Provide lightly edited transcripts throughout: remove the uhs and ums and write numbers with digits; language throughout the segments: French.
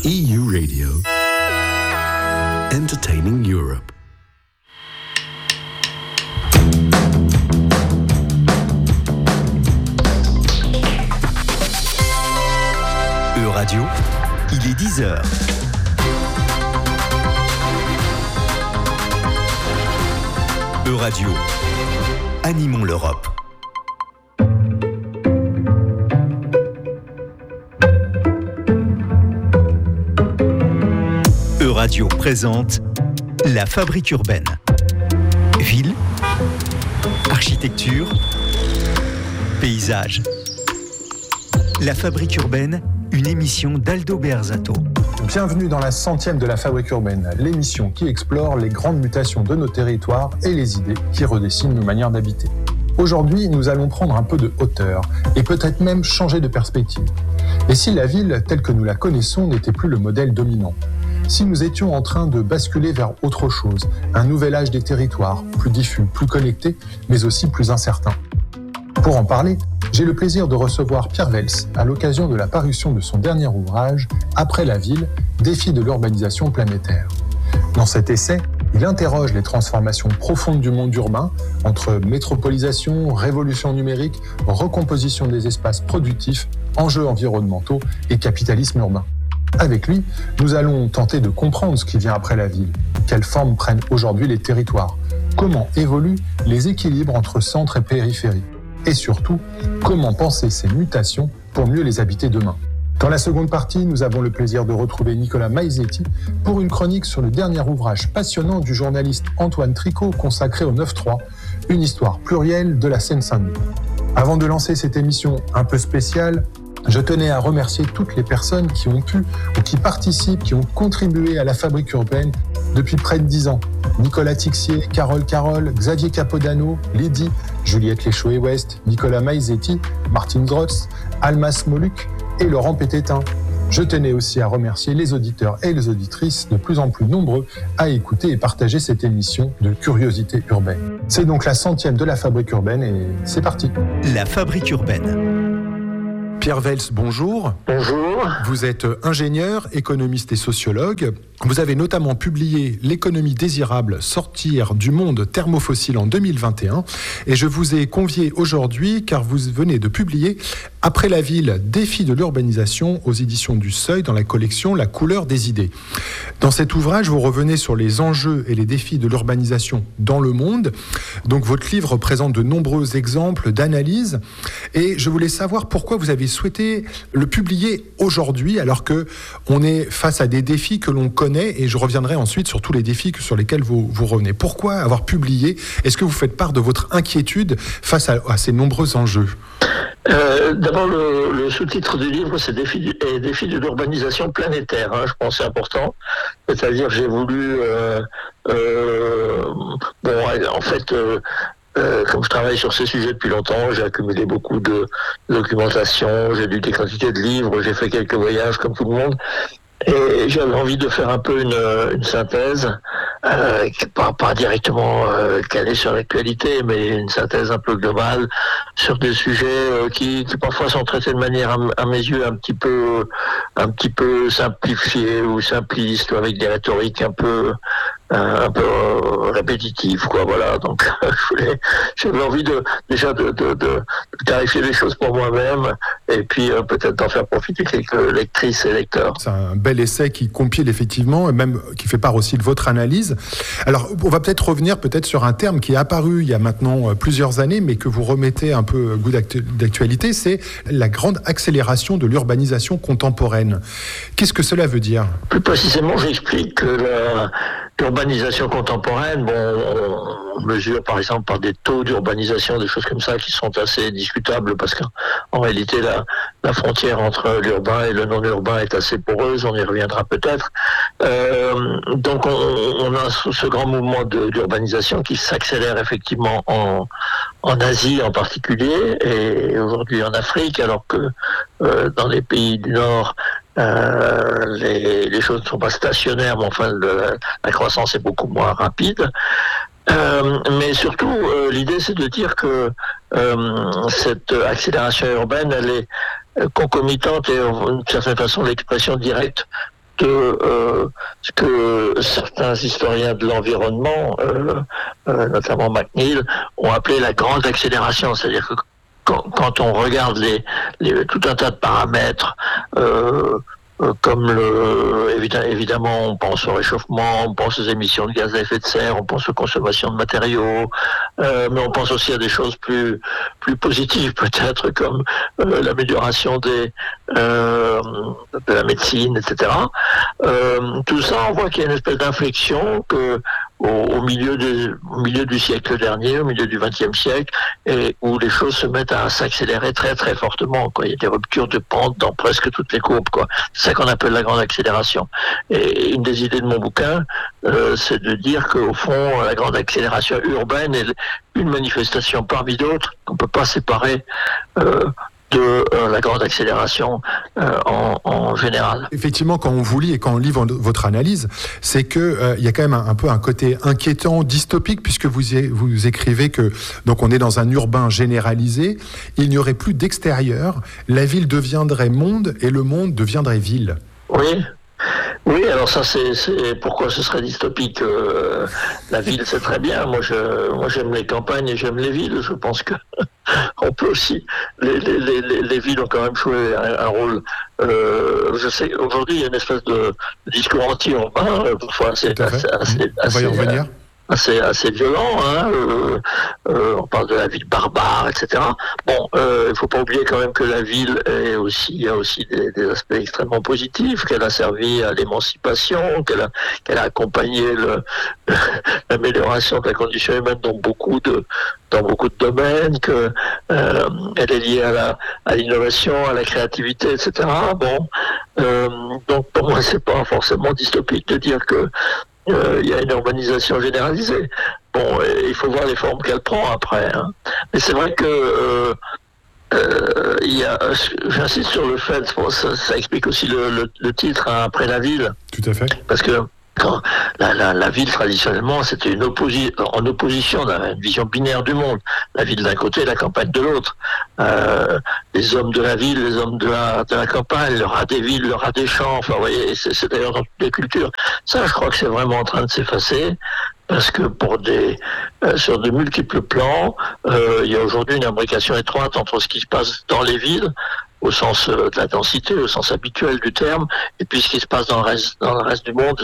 EU Radio. Entertaining Europe. Radio, il est 10h. Radio, animons l'Europe. Radio présente La Fabrique urbaine. Ville, architecture, paysage. La Fabrique urbaine, une émission d'Aldo Bearzato. Bienvenue dans la 100e de La Fabrique urbaine, l'émission qui explore les grandes mutations de nos territoires et les idées qui redessinent nos manières d'habiter. Aujourd'hui, nous allons prendre un peu de hauteur et peut-être même changer de perspective. Et si la ville, telle que nous la connaissons, n'était plus le modèle dominant ? Si nous étions en train de basculer vers autre chose, un nouvel âge des territoires, plus diffus, plus connecté, mais aussi plus incertain. Pour en parler, j'ai le plaisir de recevoir Pierre Vels à l'occasion de la parution de son dernier ouvrage « Après la ville, défis de l'urbanisation planétaire ». Dans cet essai, il interroge les transformations profondes du monde urbain entre métropolisation, révolution numérique, recomposition des espaces productifs, enjeux environnementaux et capitalisme urbain. Avec lui, nous allons tenter de comprendre ce qui vient après la ville, quelles formes prennent aujourd'hui les territoires, comment évoluent les équilibres entre centre et périphérie, et surtout, comment penser ces mutations pour mieux les habiter demain. Dans la seconde partie, nous avons le plaisir de retrouver Nicolas Maizetti pour une chronique sur le dernier ouvrage passionnant du journaliste Antoine Tricot consacré au 9-3, une histoire plurielle de la Seine-Saint-Denis. Avant de lancer cette émission un peu spéciale, je tenais à remercier toutes les personnes qui ont pu ou qui participent, qui ont contribué à la Fabrique urbaine depuis près de 10 ans. Nicolas Tixier, Carole Carole, Xavier Capodano, Lydie, Juliette Léchaud-West, Nicolas Maizetti, Martine Drotz, Almas Moluc et Laurent Pététin. Je tenais aussi à remercier les auditeurs et les auditrices de plus en plus nombreux à écouter et partager cette émission de curiosité urbaine. C'est donc la 100e de la Fabrique urbaine et c'est parti. La Fabrique urbaine. Pierre Vels, bonjour. Bonjour. Vous êtes ingénieur, économiste et sociologue. Vous avez notamment publié « L'économie désirable, sortir du monde thermofossile en 2021 » et je vous ai convié aujourd'hui car vous venez de publier « Après la ville, défis de l'urbanisation » aux éditions du Seuil dans la collection « La couleur des idées ». Dans cet ouvrage, vous revenez sur les enjeux et les défis de l'urbanisation dans le monde. Donc votre livre présente de nombreux exemples d'analyses et je voulais savoir pourquoi vous avez souhaité le publier aujourd'hui alors qu'on est face à des défis que l'on connaît et je reviendrai ensuite sur tous les défis sur lesquels vous revenez. Pourquoi avoir publié ? Est-ce que vous faites part de votre inquiétude face à ces nombreux enjeux ? D'abord, le sous-titre du livre, c'est défis de l'urbanisation planétaire. Je pense que c'est important. C'est-à-dire, j'ai voulu, comme je travaille sur ces sujets depuis longtemps, j'ai accumulé beaucoup de documentation, j'ai lu des quantités de livres, j'ai fait quelques voyages comme tout le monde. Et j'avais envie de faire un peu une synthèse, pas directement calée sur l'actualité, mais une synthèse un peu globale sur des sujets qui parfois sont traités de manière à mes yeux un petit peu simplifiée ou simpliste, ou avec des rhétoriques un peu répétitives, quoi. Voilà. Donc j'avais envie de clarifier les choses pour moi-même et puis peut-être d'en faire profiter quelques lectrices et lecteurs. C'est un bel essai qui compile effectivement et même qui fait part aussi de votre analyse. Alors on va peut-être revenir sur un terme qui est apparu il y a maintenant plusieurs années mais que vous remettez un peu goût d'actualité, c'est la grande accélération de l'urbanisation contemporaine. Qu'est-ce que cela veut dire ? Plus précisément, j'explique que l'urbanisation contemporaine, on mesure par exemple par des taux d'urbanisation, des choses comme ça qui sont assez discutables parce qu'en réalité la frontière entre l'urbain et le non-urbain est assez poreuse, on y reviendra peut-être. Donc on a ce grand mouvement d'urbanisation qui s'accélère effectivement en Asie en particulier et aujourd'hui en Afrique, alors que dans les pays du Nord les choses ne sont pas stationnaires, mais enfin la croissance est beaucoup moins rapide. Mais surtout, l'idée c'est de dire que cette accélération urbaine, elle est concomitante et d'une certaine façon l'expression directe de ce que certains historiens de l'environnement, notamment McNeill, ont appelé la grande accélération. C'est-à-dire que quand on regarde tout un tas de paramètres, comme évidemment, on pense au réchauffement, on pense aux émissions de gaz à effet de serre, on pense aux consommations de matériaux, mais on pense aussi à des choses plus positives peut-être, comme l'amélioration de la médecine, etc. Tout ça, on voit qu'il y a une espèce d'inflexion au milieu du siècle dernier, au milieu du XXe siècle, et où les choses se mettent à s'accélérer très très fortement, quoi. Il y a des ruptures de pente dans presque toutes les courbes, quoi. C'est ça qu'on appelle la grande accélération. Et une des idées de mon bouquin, c'est de dire qu'au fond, la grande accélération urbaine est une manifestation parmi d'autres qu'on peut pas séparer de la grande accélération en général. Effectivement, quand on vous lit et quand on lit votre analyse, c'est que il y a quand même un peu un côté inquiétant, dystopique, puisque vous écrivez que donc on est dans un urbain généralisé, il n'y aurait plus d'extérieur, la ville deviendrait monde et le monde deviendrait ville. Oui, alors ça c'est pourquoi ce serait dystopique. La ville c'est très bien. Moi j'aime les campagnes et j'aime les villes. Je pense que on peut aussi. Les villes ont quand même joué un rôle. Je sais aujourd'hui il y a une espèce de discours anti-urbain. Parfois c'est assez. On va y revenir. Assez violent, hein. On parle de la ville barbare, etc. Bon, il faut pas oublier quand même que la ville a aussi des aspects extrêmement positifs, qu'elle a servi à l'émancipation, qu'elle a accompagné l'amélioration de la condition humaine dans beaucoup de domaines, que elle est liée à l'innovation, à la créativité, etc. Bon, donc pour moi c'est pas forcément dystopique de dire que il y a une urbanisation généralisée. Bon, il faut voir les formes qu'elle prend après, hein. Mais c'est vrai que j'insiste sur le fait, ça explique aussi le titre, hein, Après la ville. Tout à fait. Parce que quand la ville traditionnellement c'était en opposition à une vision binaire du monde, la ville d'un côté, la campagne de l'autre, les hommes de la ville, les hommes de la campagne, le rat des villes, le rat des champs, enfin vous voyez, c'est d'ailleurs dans toutes les cultures. Ça je crois que c'est vraiment en train de s'effacer, parce que sur de multiples plans, il y a aujourd'hui une imbrication étroite entre ce qui se passe dans les villes, au sens de la densité, au sens habituel du terme, et puis ce qui se passe dans le reste du monde,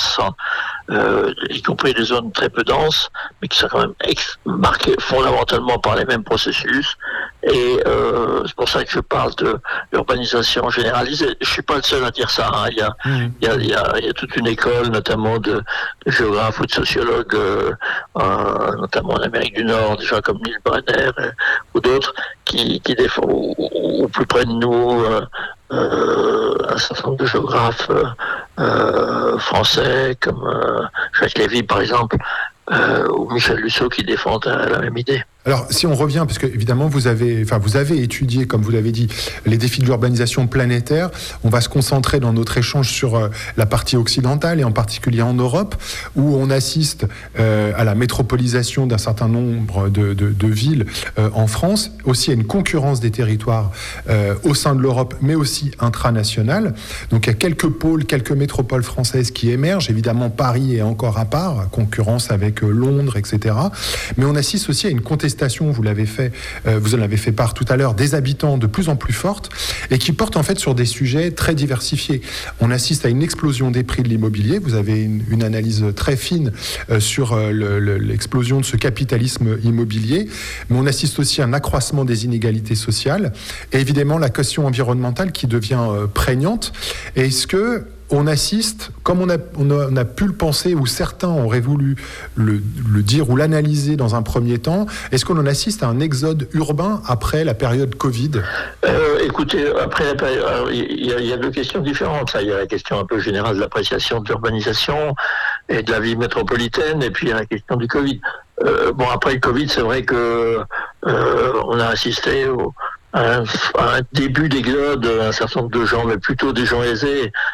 y compris des zones très peu denses, mais qui sont quand même marquées fondamentalement par les mêmes processus. Et c'est pour ça que je parle de l'urbanisation généralisée. Je suis pas le seul à dire ça, hein. Il y a toute une école, notamment de géographes ou de sociologues, notamment en Amérique du Nord, des gens comme Neil Brenner ou d'autres, qui défendent, ou plus près de nous, un certain nombre de géographes français, comme Jacques Lévy par exemple, ou Michel Lusseau, qui défendent la même idée. Alors, si on revient, parce que évidemment vous avez étudié, comme vous l'avez dit, les défis de l'urbanisation planétaire. On va se concentrer dans notre échange sur la partie occidentale et en particulier en Europe, où on assiste à la métropolisation d'un certain nombre de villes en France, aussi à une concurrence des territoires au sein de l'Europe, mais aussi intranationale. Donc il y a quelques pôles, quelques métropoles françaises qui émergent. Évidemment, Paris est encore à part, concurrence avec Londres, etc. Mais on assiste aussi à une contestation, vous en avez fait part tout à l'heure, des habitants de plus en plus forte et qui portent en fait sur des sujets très diversifiés. On assiste à une explosion des prix de l'immobilier. Vous avez une analyse très fine sur l'explosion de ce capitalisme immobilier, mais on assiste aussi à un accroissement des inégalités sociales et évidemment la question environnementale qui devient prégnante. Et est-ce que on assiste, comme on a pu le penser, ou certains auraient voulu le dire ou l'analyser dans un premier temps, est-ce qu'on en assiste à un exode urbain après la période Covid ? Écoutez, après la période, il y a deux questions différentes. Il y a la question un peu générale de l'appréciation de l'urbanisation et de la vie métropolitaine, et puis il y a la question du Covid. Après le Covid, c'est vrai que on a assisté à un début d'exode, un certain nombre de gens, mais plutôt des gens aisés,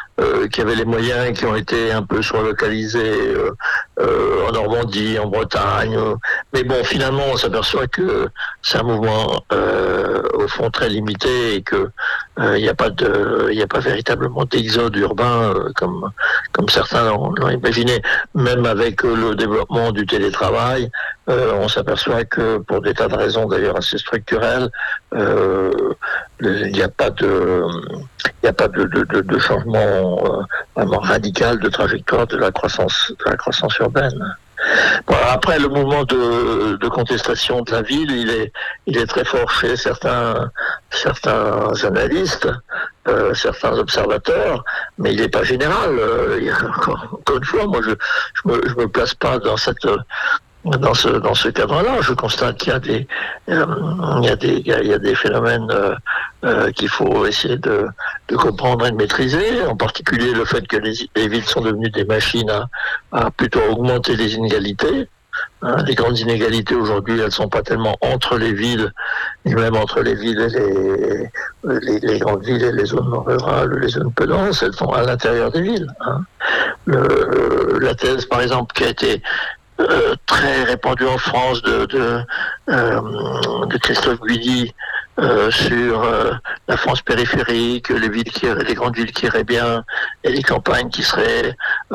qui avaient les moyens et qui ont été un peu relocalisés en Normandie, en Bretagne. Mais bon, finalement, on s'aperçoit que c'est un mouvement au fond très limité et que il n'y a pas véritablement d'exode urbain comme certains l'ont imaginé. Même avec le développement du télétravail, on s'aperçoit que pour des tas de raisons d'ailleurs assez structurelles, il n'y a pas de changement vraiment radical de trajectoire de la croissance urbaine. Bon, après, le mouvement de contestation de la ville, il est très fort chez certains analystes, certains observateurs, mais il n'est pas général. Encore une fois, moi, je me place pas dans ce cadre-là. Je constate qu'il y a des phénomènes qu'il faut essayer de comprendre et de maîtriser, en particulier le fait que les villes sont devenues des machines à plutôt augmenter les inégalités. Les grandes inégalités aujourd'hui, elles sont pas tellement entre les villes, ni même entre les villes et les grandes villes et les zones rurales, les zones peu denses, elles sont à l'intérieur des villes. La thèse, par exemple, qui a été très répandue en France de Christophe Guidi sur la France périphérique, les grandes villes qui iraient bien et les campagnes qui seraient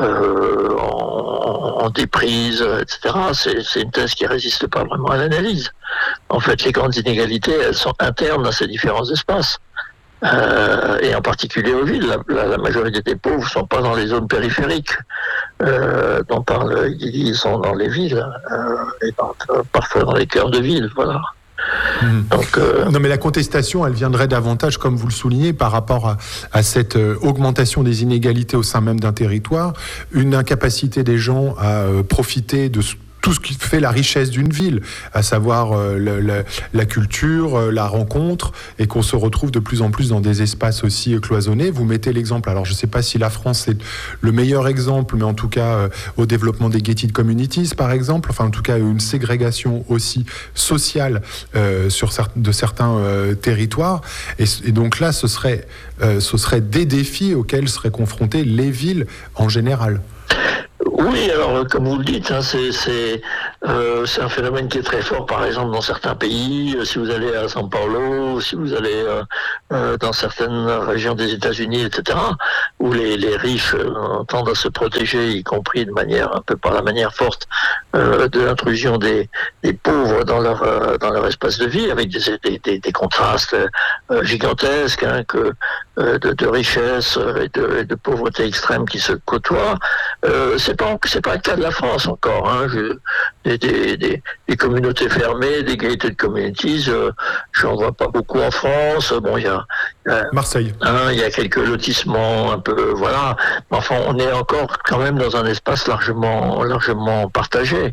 en déprise, etc. C'est une thèse qui résiste pas vraiment à l'analyse. En fait, les grandes inégalités, elles sont internes à ces différents espaces. Et en particulier aux villes, la majorité des pauvres ne sont pas dans les zones périphériques dont parle Guidi, ils sont dans les villes et parfois dans les cœurs de ville, voilà. Donc, non, mais la contestation, elle viendrait davantage, comme vous le soulignez, par rapport à cette augmentation des inégalités au sein même d'un territoire, une incapacité des gens à profiter de tout ce qui fait la richesse d'une ville, à savoir la culture, la rencontre, et qu'on se retrouve de plus en plus dans des espaces aussi cloisonnés. Vous mettez l'exemple, alors je ne sais pas si la France est le meilleur exemple, mais en tout cas au développement des gated communities, par exemple, enfin en tout cas une ségrégation aussi sociale de certains territoires. Et donc là, ce serait des défis auxquels seraient confrontées les villes en général. Oui, alors comme vous le dites, c'est un phénomène qui est très fort, par exemple dans certains pays. Si vous allez à São Paulo, si vous allez dans certaines régions des États-Unis, etc., où les riches tendent à se protéger, y compris de manière un peu par la manière forte de l'intrusion des pauvres dans leur espace de vie, avec des contrastes gigantesques, de richesse et de pauvreté extrême qui se côtoient. C'est pas le cas de la France encore. Des communautés fermées, des gated communities, j'en vois pas beaucoup en France. Bon, il y a Marseille. Il y a quelques lotissements un peu, voilà. Mais enfin, on est encore quand même dans un espace largement partagé.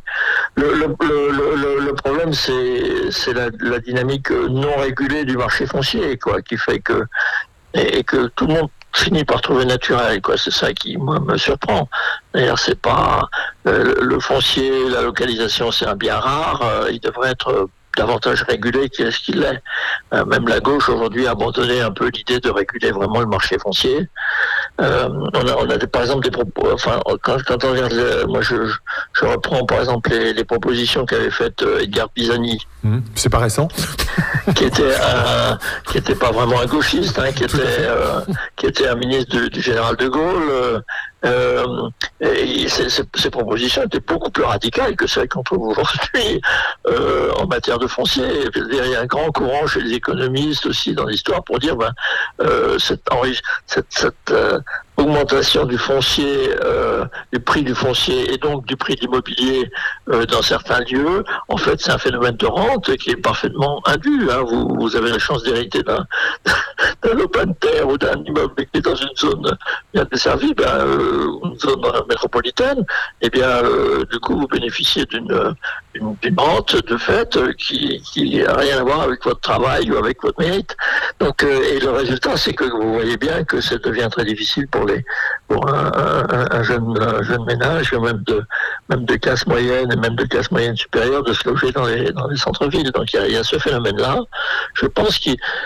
Le problème, c'est la dynamique non régulée du marché foncier, quoi, qui fait que tout le monde finit par trouver naturel, quoi. C'est ça qui, moi, me surprend. D'ailleurs, c'est pas le foncier, la localisation, c'est un bien rare. Il devrait être davantage régulé qu'est-ce qu'il est. Même la gauche aujourd'hui a abandonné un peu l'idée de réguler vraiment le marché foncier. On a par exemple des propos. Enfin, quand on regarde, moi je reprends par exemple les propositions qu'avait faites Edgar Pisani. C'est pas récent. qui était pas vraiment un gauchiste, qui était un ministre du général de Gaulle. Et ces propositions étaient beaucoup plus radicales que celles qu'on trouve aujourd'hui en matière de foncier. Il y a un grand courant chez les économistes aussi dans l'histoire pour dire cette augmentation du foncier, du prix du foncier et donc du prix de l'immobilier dans certains lieux, en fait c'est un phénomène de rente qui est parfaitement indu. Vous avez la chance d'hériter d'un lopin de terre ou d'un immeuble qui est dans une zone bien desservie, une zone métropolitaine, et bien du coup vous bénéficiez d'une rente de fait qui n'a rien à voir avec votre travail ou avec votre mérite. Donc et le résultat c'est que vous voyez bien que ça devient très difficile pour un jeune ménage, même de classe moyenne et même de classe moyenne supérieure, de se loger dans les centres-villes. Donc il y a ce phénomène-là. Je pense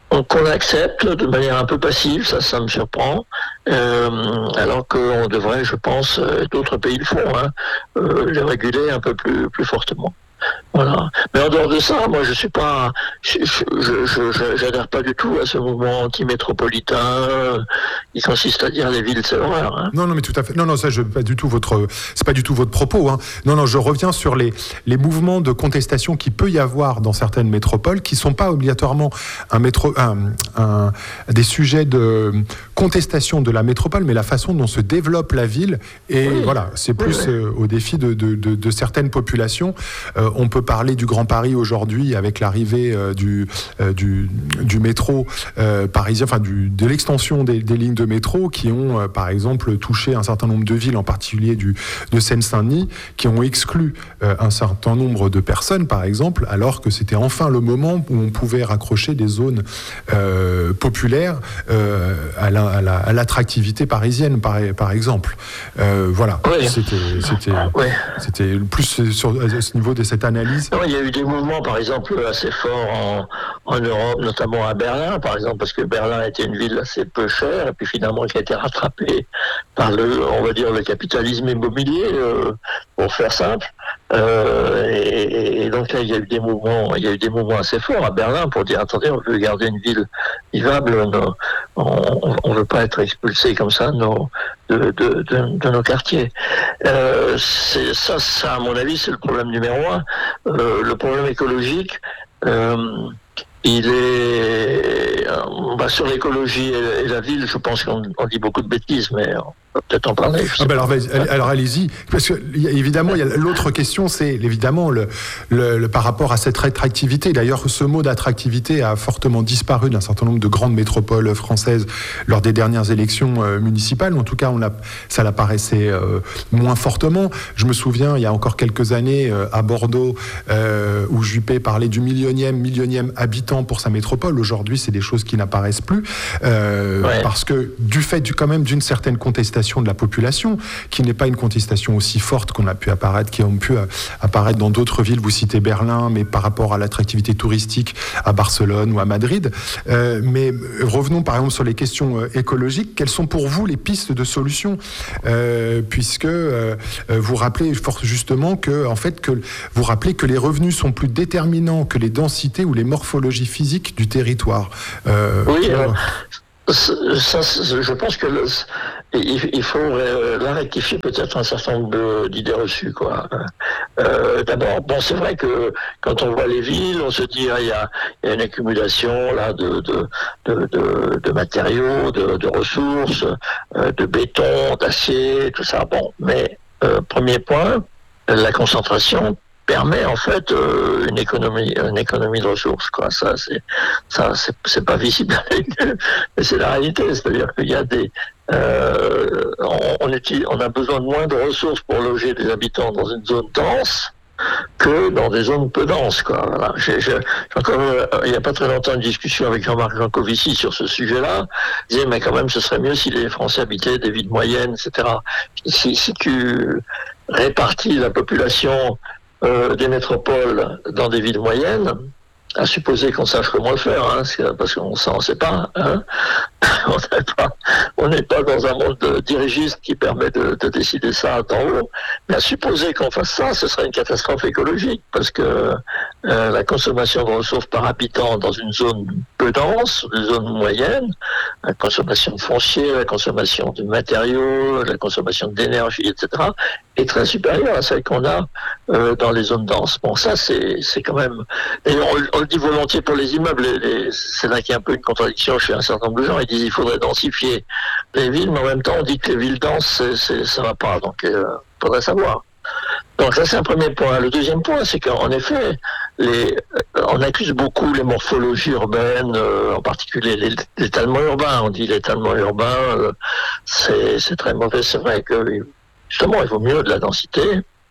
qu'on accepte de manière un peu passive, ça me surprend, alors qu'on devrait, je pense, d'autres pays le font, les réguler un peu plus fortement. Voilà. Mais en dehors de ça, moi je suis pas, j'adhère pas du tout à ce mouvement anti-métropolitain qui consiste à dire les villes c'est l'horreur. Hein. Non, mais tout à fait. Non, ça, c'est pas du tout votre propos. Hein. Non, je reviens sur les mouvements de contestation qu'il peut y avoir dans certaines métropoles, qui sont pas obligatoirement des sujets de contestation de la métropole, mais la façon dont se développe la ville. Et voilà, c'est plus au défi de certaines populations. On peut parler du Grand Paris aujourd'hui avec l'arrivée du métro parisien, enfin de l'extension des lignes de métro qui ont par exemple touché un certain nombre de villes, en particulier de Seine-Saint-Denis, qui ont exclu un certain nombre de personnes par exemple, alors que c'était enfin le moment où on pouvait raccrocher des zones populaires à l'attractivité parisienne par exemple. Voilà, c'était plus sur ce niveau de cette analyse. Non, il y a eu des mouvements, par exemple, assez forts en Europe, notamment à Berlin, par exemple, parce que Berlin était une ville assez peu chère, et puis finalement qui a été rattrapée par le capitalisme immobilier, pour faire simple. Et donc là, il y a eu des mouvements assez forts à Berlin pour dire attendez, on veut garder une ville vivable, on veut pas être expulsé comme ça de nos quartiers. Ça, à mon avis, c'est le problème numéro un. Le problème écologique, il est sur l'écologie et la ville, je pense qu'on dit beaucoup de bêtises, mais on va peut-être en parler. Alors allez-y, parce que évidemment, il y a l'autre question, c'est évidemment le par rapport à cette attractivité. D'ailleurs, ce mot d'attractivité a fortement disparu d'un certain nombre de grandes métropoles françaises lors des dernières élections municipales. En tout cas, ça l'apparaissait moins fortement. Je me souviens, il y a encore quelques années, à Bordeaux, où Juppé parlait du millionième habitant pour sa métropole. Aujourd'hui, c'est des choses qui n'apparaissent plus, parce que du fait quand même d'une certaine contestation de la population, qui n'est pas une contestation aussi forte qui ont pu apparaître dans d'autres villes. Vous citez Berlin, mais par rapport à l'attractivité touristique à Barcelone ou à Madrid. Mais revenons par exemple sur les questions écologiques. Quelles sont pour vous les pistes de solutions, puisque vous rappelez fort justement que les revenus sont plus déterminants que les densités ou les morphologies physiques du territoire. Ça, je pense que il faut la rectifier peut-être un certain nombre d'idées reçues, quoi. D'abord, c'est vrai que quand on voit les villes, on se dit il y a une accumulation là de matériaux, de ressources, de béton, d'acier, tout ça. Bon, mais premier point, la concentration permet en fait une économie de ressources, quoi. Ça c'est pas visible, mais c'est la réalité. C'est-à-dire qu'il y a on a besoin de moins de ressources pour loger des habitants dans une zone dense que dans des zones peu denses, quoi. Voilà. J'ai encore il y a pas très longtemps une discussion avec Jean-Marc Jancovici sur ce sujet-là. Il disait mais quand même ce serait mieux si les Français habitaient des villes moyennes, etc. Si tu répartis la population des métropoles dans des villes moyennes, à supposer qu'on sache comment le faire, parce qu'on ne sait pas. On n'est pas dans un monde dirigiste qui permet de décider ça d'en haut. Mais à supposer qu'on fasse ça, ce serait une catastrophe écologique, parce que la consommation de ressources par habitant dans une zone peu dense, une zone moyenne, la consommation de foncier, la consommation de matériaux, la consommation d'énergie, etc., est très supérieure à celle qu'on a dans les zones denses. Bon, ça, c'est quand même... Et on le dit volontiers pour les immeubles, c'est là qu'il y a un peu une contradiction chez un certain nombre de gens. Ils disent qu'il faudrait densifier les villes, mais en même temps, on dit que les villes denses, ça va pas. Donc, il faudrait savoir. Donc ça, c'est un premier point. Le deuxième point, c'est qu'en effet, on accuse beaucoup les morphologies urbaines, en particulier l'étalement urbain. On dit l'étalement urbain, c'est très mauvais. C'est vrai que, justement, il vaut mieux de la densité.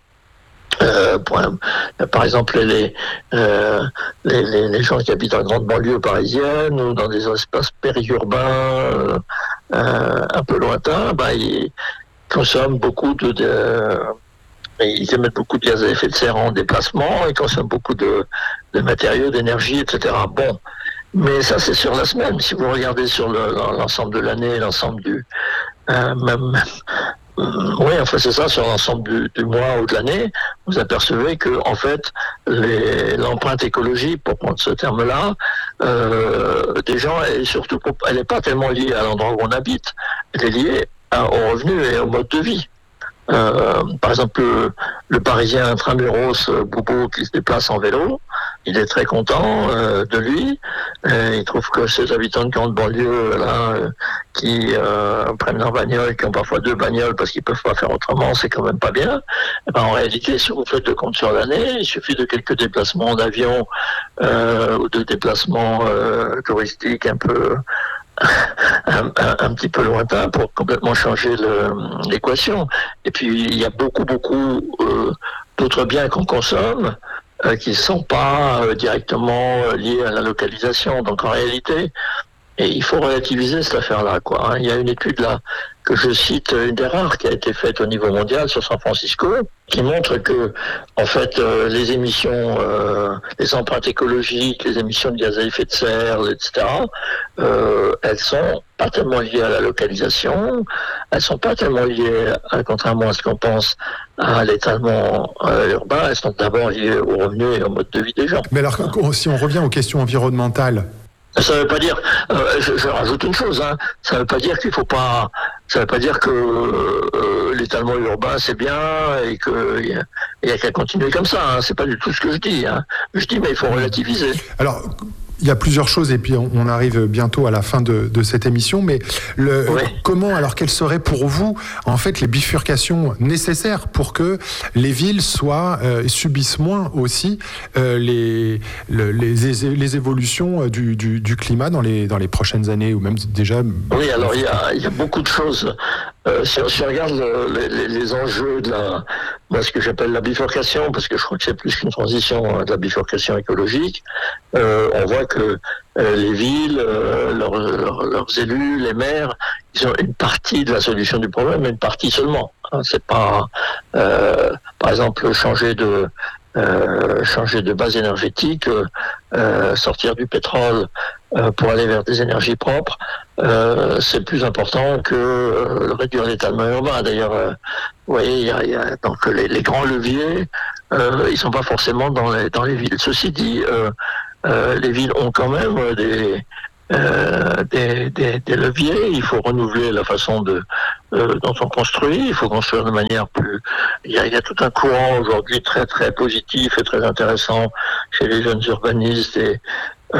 Par exemple, les gens qui habitent en grande banlieue parisienne ou dans des espaces périurbains un peu lointains, ils consomment beaucoup ils émettent beaucoup de gaz à effet de serre en déplacement, ils consomment beaucoup de matériaux, d'énergie, etc. Bon, Mais ça, c'est sur la semaine. Si vous regardez sur l'ensemble de l'année, l'ensemble du... c'est ça, sur l'ensemble du mois ou de l'année, vous apercevez que, en fait, l'empreinte écologique, pour prendre ce terme-là, des gens, et surtout, elle n'est pas tellement liée à l'endroit où on habite, elle est liée au revenu et au mode de vie. Par exemple, le Parisien intramuros Boubou qui se déplace en vélo, il est très content de lui. Il trouve que ces habitants de grande banlieue qui prennent leur bagnole, qui ont parfois 2 bagnoles parce qu'ils peuvent pas faire autrement, c'est quand même pas bien. Et en réalité, si vous faites le compte sur l'année, il suffit de quelques déplacements en avion ou de déplacements touristiques un petit peu lointain pour complètement changer l'équation. Et puis il y a beaucoup d'autres biens qu'on consomme qui ne sont pas directement liés à la localisation. Donc en réalité, et il faut relativiser cette affaire-là, quoi. Il y a une étude là que je cite, une des rares qui a été faite au niveau mondial sur San Francisco, qui montre que, en fait, les émissions, les empreintes écologiques, les émissions de gaz à effet de serre, etc., elles sont pas tellement liées à la localisation, elles sont pas tellement liées, contrairement à ce qu'on pense, à l'étalement urbain, elles sont d'abord liées au revenu et au mode de vie des gens. Mais alors, si on revient aux questions environnementales, ça ne veut pas dire, je rajoute une chose, ça ne veut pas dire qu'il faut pas, ça ne veut pas dire que l'étalement urbain c'est bien et qu'il y a qu'à continuer comme ça, c'est pas du tout ce que je dis. Je dis mais il faut relativiser. Alors, il y a plusieurs choses et puis on arrive bientôt à la fin de cette émission, mais comment, alors quelles seraient pour vous en fait les bifurcations nécessaires pour que les villes subissent moins aussi les évolutions du climat dans les prochaines années ou même déjà... Oui, alors il y a beaucoup de choses. Si on regarde les enjeux de ce que j'appelle la bifurcation, parce que je crois que c'est plus qu'une transition de la bifurcation écologique, on voit que les villes, leurs élus, les maires, ils ont une partie de la solution du problème, mais une partie seulement. C'est pas, par exemple, changer de base énergétique, sortir du pétrole pour aller vers des énergies propres, c'est plus important que réduire l'étalement urbain. D'ailleurs, vous voyez, il y a donc les grands leviers, ils sont pas forcément dans les villes. Ceci dit, les villes ont quand même des leviers. Il faut renouveler la façon dont on construit. Il faut construire de manière plus... Il y a tout un courant aujourd'hui très très positif et très intéressant chez les jeunes urbanistes